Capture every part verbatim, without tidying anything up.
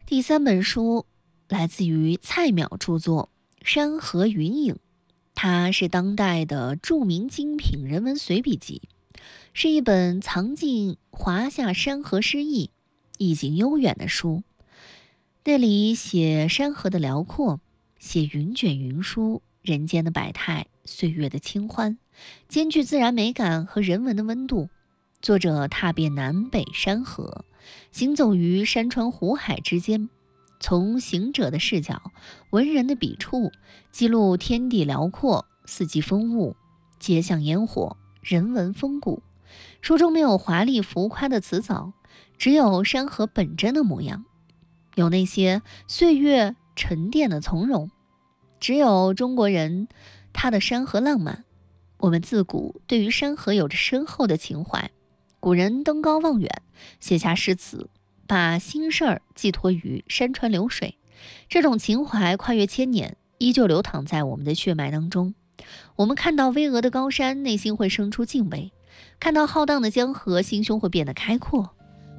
第三本书来自于蔡淼著作《山河云影》，它是当代的著名精品人文随笔集，是一本藏尽华夏山河诗意、意境悠远的书。那里写山河的辽阔，写云卷云舒、人间的百态、岁月的清欢，兼具自然美感和人文的温度。作者踏遍南北山河，行走于山川湖海之间，从行者的视角、文人的笔触，记录天地辽阔、四季风物、街巷烟火、人文风骨。书中没有华丽浮夸的辞藻，只有山河本真的模样，有那些岁月沉淀的从容。只有中国人他的山河浪漫，我们自古对于山河有着深厚的情怀。古人登高望远，写下诗词，把心事儿寄托于山川流水。这种情怀跨越千年，依旧流淌在我们的血脉当中。我们看到巍峨的高山，内心会生出敬畏；看到浩荡的江河，心胸会变得开阔。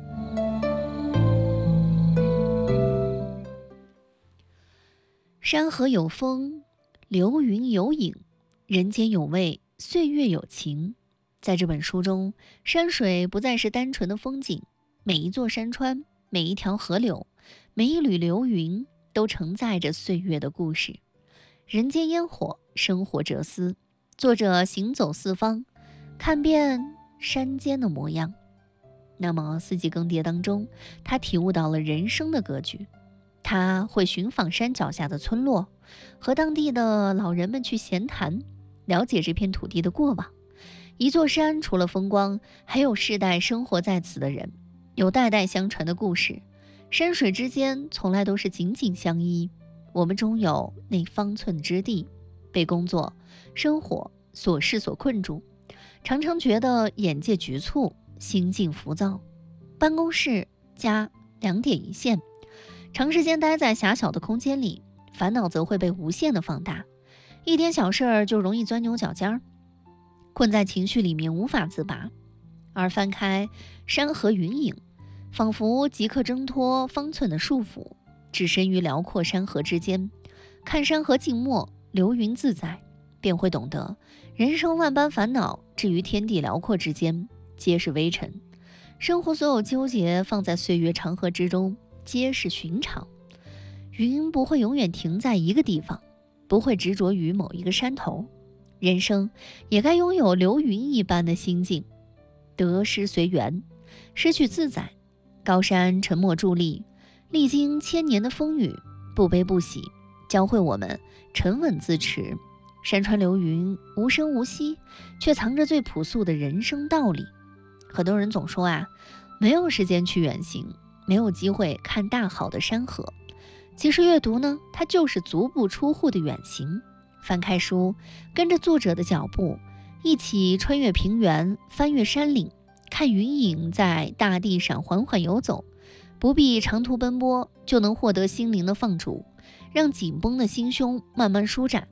山河有风，流云有影，人间有味，岁月有情。在这本书中，山水不再是单纯的风景，每一座山川，每一条河流，每一缕流云，都承载着岁月的故事。人间烟火，生活哲思。作者行走四方，看遍山间的模样。那么四季更迭当中，他体悟到了人生的格局。他会寻访山脚下的村落，和当地的老人们去闲谈，了解这片土地的过往。一座山除了风光，还有世代生活在此的人，有代代相传的故事。山水之间从来都是紧紧相依，我们终有那方寸之地，被工作、生活、琐事所困住，常常觉得眼界局促，心境浮躁。办公室、家两点一线，长时间待在狭小的空间里，烦恼则会被无限的放大，一点小事儿就容易钻牛角尖儿，困在情绪里面无法自拔。而翻开山河云影，仿佛即刻挣脱方寸的束缚，置身于辽阔山河之间，看山河静默，流云自在，便会懂得人生万般烦恼置于天地辽阔之间，皆是微尘。生活所有纠结放在岁月长河之中，皆是寻常。云不会永远停在一个地方，不会执着于某一个山头。人生也该拥有流云一般的心境，得失随缘，失去自在。高山沉默伫立，历经千年的风雨，不悲不喜，教会我们沉稳自持。山川流云无声无息，却藏着最朴素的人生道理。很多人总说啊，没有时间去远行，没有机会看大好的山河。其实阅读呢，它就是足不出户的远行。翻开书，跟着作者的脚步，一起穿越平原，翻越山岭，看云影在大地上缓缓游走，不必长途奔波，就能获得心灵的放逐，让紧绷的心胸慢慢舒展。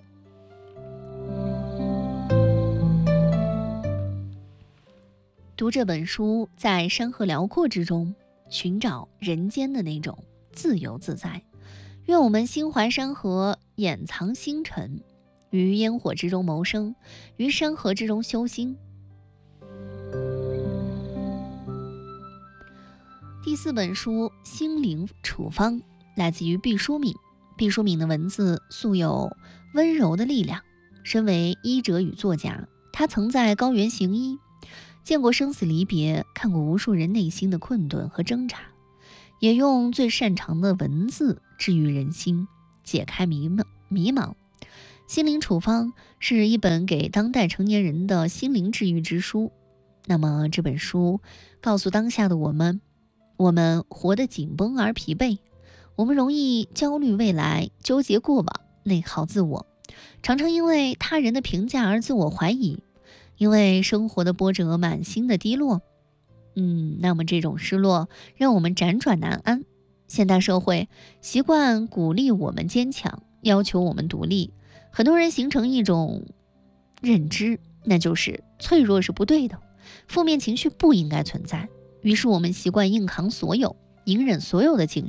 读这本书，在山河辽阔之中，寻找人间的那种自由自在。愿我们心怀山河，掩藏星辰，于烟火之中谋生，于山河之中修心。第四本书《心灵处方》来自于毕淑敏。毕淑敏的文字素有温柔的力量，身为医者与作家，他曾在高原行医，见过生死离别，看过无数人内心的困顿和挣扎，也用最擅长的文字治愈人心，解开迷茫迷茫。心灵处方是一本给当代成年人的心灵治愈之书。那么这本书告诉当下的我们，我们活得紧绷而疲惫，我们容易焦虑未来，纠结过往，内耗自我，常常因为他人的评价而自我怀疑，因为生活的波折满心的低落。嗯，那么这种失落让我们辗转难安。现代社会习惯鼓励我们坚强，要求我们独立，很多人形成一种认知，那就是脆弱是不对的，负面情绪不应该存在。于是我们习惯硬扛所有，隐忍所有的情绪。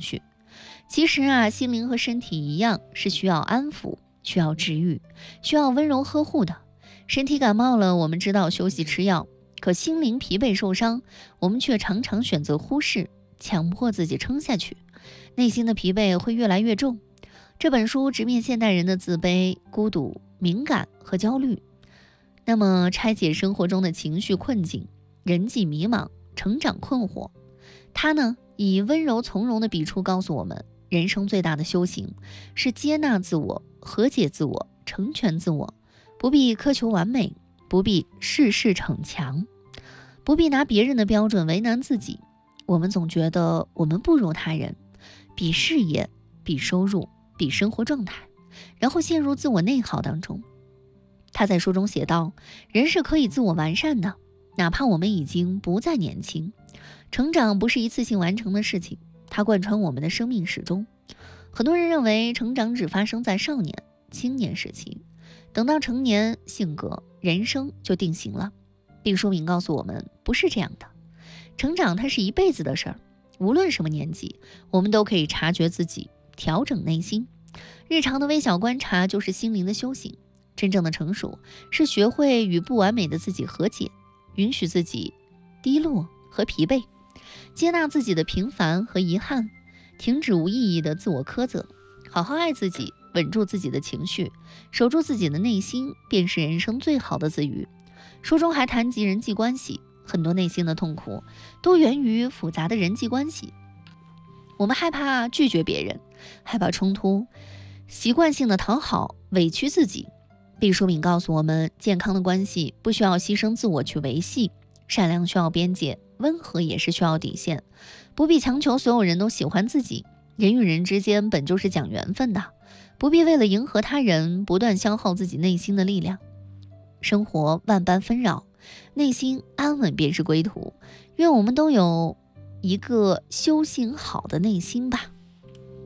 其实啊，心灵和身体一样，是需要安抚，需要治愈，需要温柔呵护的。身体感冒了，我们知道休息吃药，可心灵疲惫受伤，我们却常常选择忽视，强迫自己撑下去，内心的疲惫会越来越重。这本书直面现代人的自卑、孤独、敏感和焦虑，那么拆解生活中的情绪困境、人际迷茫、成长困惑。它呢，以温柔从容的笔触告诉我们，人生最大的修行是接纳自我、和解自我、成全自我，不必苛求完美，不必事事逞强，不必拿别人的标准为难自己。我们总觉得我们不如他人，比事业，比收入，比生活状态，然后陷入自我内耗当中。他在书中写道，人是可以自我完善的，哪怕我们已经不再年轻。成长不是一次性完成的事情，它贯穿我们的生命始终。很多人认为成长只发生在少年、青年时期，等到成年，性格、人生就定型了。并书敏告诉我们，不是这样的。成长它是一辈子的事儿，无论什么年纪，我们都可以察觉自己，调整内心。日常的微小观察就是心灵的修行。真正的成熟是学会与不完美的自己和解，允许自己低落和疲惫，接纳自己的平凡和遗憾，停止无意义的自我苛责，好好爱自己，稳住自己的情绪，守住自己的内心，便是人生最好的自愈。书中还谈及人际关系，很多内心的痛苦都源于复杂的人际关系。我们害怕拒绝别人，害怕冲突，习惯性的讨好，委屈自己。毕淑敏告诉我们，健康的关系不需要牺牲自我去维系，善良需要边界，温和也是需要底线，不必强求所有人都喜欢自己。人与人之间本就是讲缘分的，不必为了迎合他人不断消耗自己内心的力量。生活万般纷扰，内心安稳便是归途。愿我们都有一个修行好的内心吧。